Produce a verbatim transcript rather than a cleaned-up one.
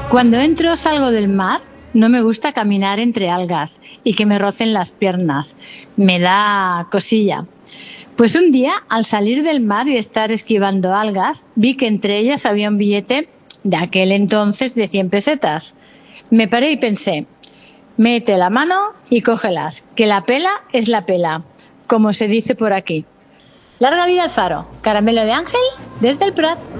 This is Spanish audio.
Cuando entro o salgo del mar, no me gusta caminar entre algas y que me rocen las piernas. Me da cosilla. Pues un día, al salir del mar y estar esquivando algas, vi que entre ellas había un billete de aquel entonces de cien pesetas. Me paré y pensé, mete la mano y cógelas, que la pela es la pela, como se dice por aquí. Larga vida al faro. Caramelo de Ángel desde el Prat.